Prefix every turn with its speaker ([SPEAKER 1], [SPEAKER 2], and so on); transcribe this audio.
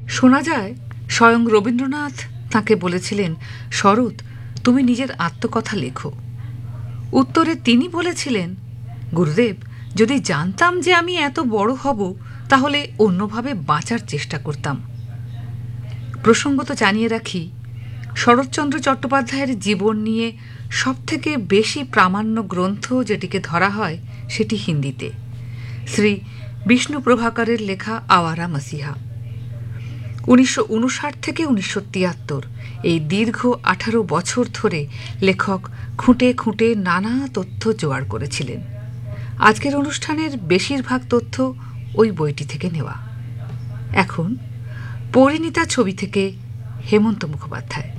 [SPEAKER 1] শোনা যায় স্বয়ং রবীন্দ্রনাথ তাঁকে বলেছিলেন, শরৎ, তুমি নিজের আত্মকথা লেখো। উত্তরে তিনি বলেছিলেন, গুরুদেব, যদি জানতাম যে আমি এত বড় হব তাহলে অন্যভাবে বাঁচার চেষ্টা করতাম। প্রসঙ্গত জানিয়ে রাখি, শরৎচন্দ্র চট্টোপাধ্যায়ের জীবন নিয়ে সবথেকে বেশি প্রামাণ্য গ্রন্থ যেটিকে ধরা হয় সেটি হিন্দিতে, শ্রী বিষ্ণু প্রভাকরের লেখা আওয়ারা মসিহা। 1959 থেকে 1973 এই দীর্ঘ 18 বছর ধরে লেখক খুঁটে খুঁটে নানা তথ্য জোগাড় করেছিলেন। আজকের অনুষ্ঠানের বেশিরভাগ তথ্য ওই বইটি থেকে নেওয়া। এখন পরিণীতা ছবি থেকে হেমন্ত মুখোপাধ্যায়।